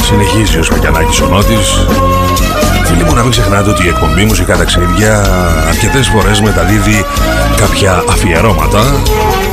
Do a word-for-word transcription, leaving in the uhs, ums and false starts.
Συνεχίζει ο Σπακιανάκης ο Νότης. Φίλοι μου, να μην ξεχνάτε ότι η εκπομπή Μουσικά Ταξίδια αρκετές φορές μεταδίδει κάποια αφιερώματα